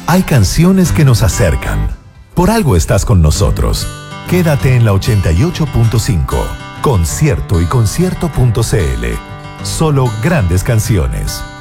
Hay canciones que nos acercan. Por algo estás con nosotros. Quédate en la 88.5. Concierto y concierto.cl. Solo grandes canciones.